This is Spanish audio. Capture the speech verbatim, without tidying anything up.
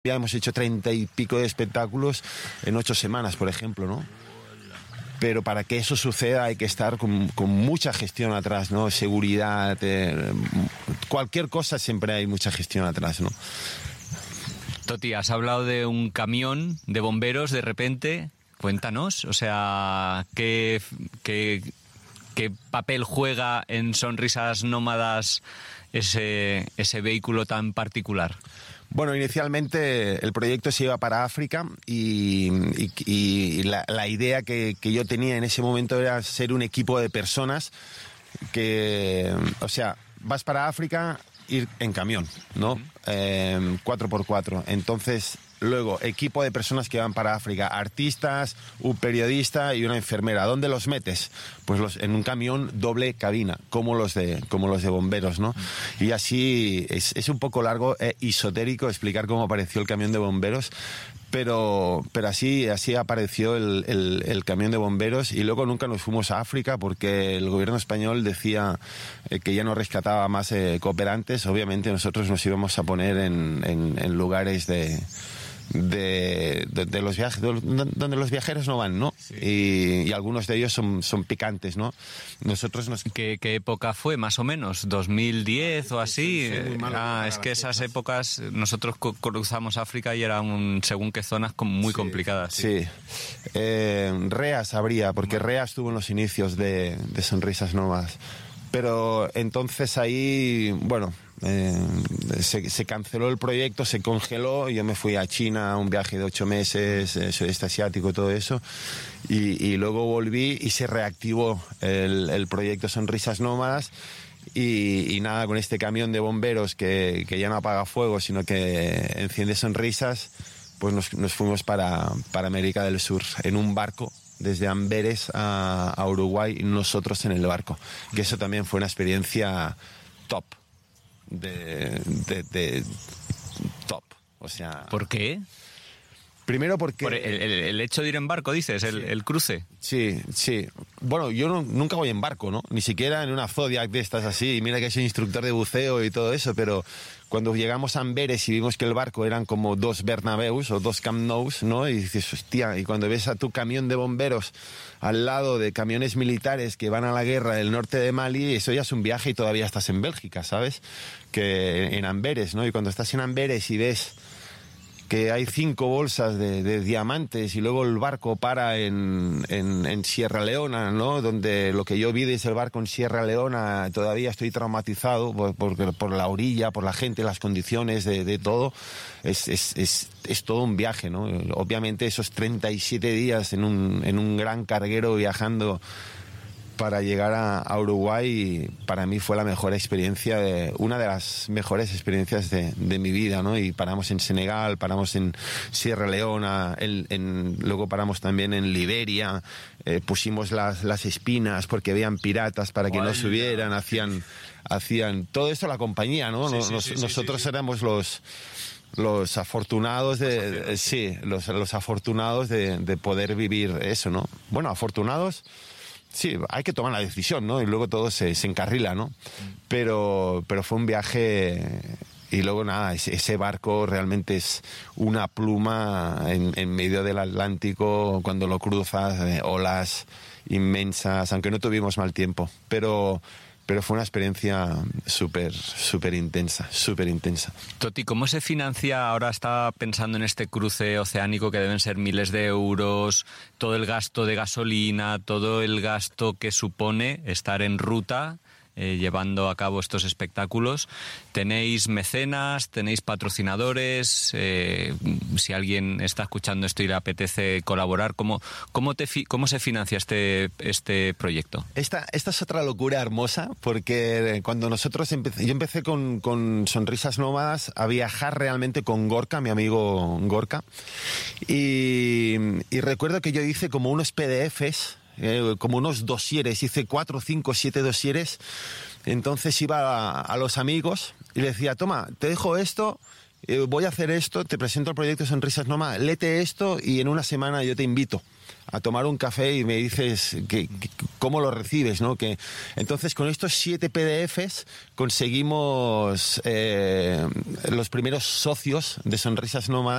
Ya hemos hecho treinta y pico de espectáculos en ocho semanas, por ejemplo, ¿no? Pero para que eso suceda hay que estar con, con mucha gestión atrás, ¿no? Seguridad, eh, cualquier cosa siempre hay mucha gestión atrás, ¿no? Toti, has hablado de un camión de bomberos de repente. Cuéntanos, o sea, ¿qué, qué, qué papel juega en Sonrisas Nómadas ese, ese vehículo tan particular? Bueno, inicialmente el proyecto se iba para África y, y, y la, la idea que, que yo tenía en ese momento era ser un equipo de personas que, o sea, vas para África, ir en camión, ¿no? Uh-huh. Eh, cuatro por cuatro. Entonces, luego, equipo de personas que van para África, artistas, un periodista y una enfermera. ¿Dónde los metes? Pues los, en un camión doble cabina, como los de, como los de bomberos, ¿no? Y así es, es un poco largo e esotérico explicar cómo apareció el camión de bomberos, pero, pero así, así apareció el, el, el camión de bomberos y luego nunca nos fuimos a África porque el gobierno español decía eh, que ya no rescataba más eh, cooperantes. Obviamente nosotros nos íbamos a poner en, en, en lugares de... De, de, de los viajes donde los viajeros no van, ¿no? Sí. Y, y algunos de ellos son, son picantes, ¿no? Nosotros nos... ¿Qué, ¿Qué época fue, más o menos? ¿dos mil diez o así? Sí, sí, ah, es que esas épocas nosotros cruzamos África y eran según qué zonas muy sí, complicadas. Sí. sí. Eh, Reas habría, porque Reas estuvo en los inicios de, de Sonrisas Nómadas. Pero entonces ahí, bueno, eh, se, se canceló el proyecto, se congeló, yo me fui a China a un viaje de ocho meses, eh, sudeste asiático, todo eso, y, y luego volví y se reactivó el, el proyecto Sonrisas Nómadas. Y, y nada, con este camión de bomberos que, que ya no apaga fuego, sino que enciende sonrisas, pues nos, nos fuimos para, para América del Sur en un barco. Desde Amberes a, a Uruguay, nosotros en el barco. Que eso también fue una experiencia top. De, de, de top. O sea... ¿Por qué? Primero porque... Por el, el, el hecho de ir en barco, dices, el, sí. el cruce. Sí, sí. Bueno, yo no, nunca voy en barco, ¿no? Ni siquiera en una Zodiac de estas así. Mira que soy instructor de buceo y todo eso, pero cuando llegamos a Amberes y vimos que el barco eran como dos Bernabeus o dos Camp Nous, ¿no? Y dices, hostia, y cuando ves a tu camión de bomberos al lado de camiones militares que van a la guerra del norte de Mali, eso ya es un viaje y todavía estás en Bélgica, ¿sabes? Que en Amberes, ¿no? Y cuando estás en Amberes y ves que hay cinco bolsas de, de diamantes y luego el barco para en, en, en Sierra Leona, ¿no? Donde lo que yo vi desde el barco en Sierra Leona todavía estoy traumatizado por, por, por la orilla, por la gente, las condiciones de, de todo. Es, es, es, es todo un viaje, ¿no? Obviamente esos treinta y siete días en un, en un gran carguero viajando para llegar a, a Uruguay, para mí fue la mejor experiencia, de, una de las mejores experiencias de, de mi vida, ¿no? Y paramos en Senegal, paramos en Sierra Leona, en, en, luego paramos también en Liberia, eh, pusimos las, las espinas porque veían piratas para que Guay, no subieran, hacían, hacían todo esto la compañía, ¿no? Sí, Nos, sí, sí, sí, nosotros sí, sí. éramos los... los afortunados de... Sí, los, los afortunados de, de poder vivir eso, ¿no? Bueno, afortunados... Sí, hay que tomar la decisión, ¿no? Y luego todo se, se encarrila, ¿no? Pero, pero fue un viaje y luego nada, ese, ese barco realmente es una pluma en, en medio del Atlántico cuando lo cruzas, eh, olas inmensas, aunque no tuvimos mal tiempo, pero... pero fue una experiencia súper, súper intensa, súper intensa. Toti, ¿cómo se financia? Ahora está pensando en este cruce oceánico que deben ser miles de euros, todo el gasto de gasolina, todo el gasto que supone estar en ruta, eh, llevando a cabo estos espectáculos. ¿Tenéis mecenas? ¿Tenéis patrocinadores? Eh, si alguien está escuchando esto y le apetece colaborar, ¿cómo, cómo, te fi- cómo se financia este, este proyecto? Esta, esta es otra locura hermosa, porque cuando nosotros empecé, yo empecé con, con Sonrisas Nómadas a viajar realmente con Gorka, mi amigo Gorka, y, y recuerdo que yo hice como unos P D Fs, Eh, como unos dosieres, hice cuatro, cinco, siete dosieres. Entonces iba a, a los amigos y le decía, toma, te dejo esto, eh, voy a hacer esto, te presento el proyecto Sonrisas Nómadas, léete esto y en una semana yo te invito a tomar un café y me dices que, que, cómo lo recibes, ¿no? Que, entonces con estos siete P D Fs conseguimos eh, los primeros socios de Sonrisas Nómadas.